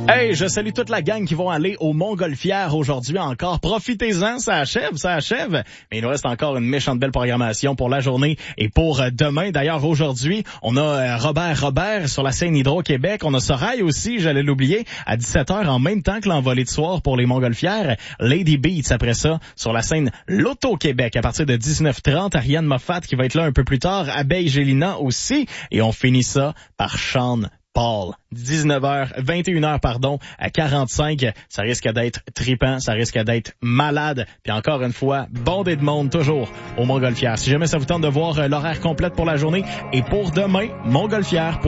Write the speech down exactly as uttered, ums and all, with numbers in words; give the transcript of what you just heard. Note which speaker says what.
Speaker 1: Hey, je salue toute la gang qui vont aller au Montgolfière aujourd'hui encore. Profitez-en, ça achève, ça achève. Mais il nous reste encore une méchante belle programmation pour la journée et pour demain. D'ailleurs, aujourd'hui, on a Robert Robert sur la scène Hydro-Québec. On a Sorail aussi, j'allais l'oublier, à dix-sept heures en même temps que l'envolée de soir pour les Montgolfières. Lady Beats après ça sur la scène Loto-Québec à partir de dix-neuf heures trente. Ariane Moffat qui va être là un peu plus tard. Abeille Gélina aussi. Et on finit ça par Sean Paul. dix-neuf heures, vingt et une heures, pardon, à quarante-cinq. Ça risque d'être trippant, ça risque d'être malade. Puis encore une fois, bondé de monde toujours au Montgolfière. Si jamais ça vous tente de voir l'horaire complète pour la journée et pour demain, Montgolfière.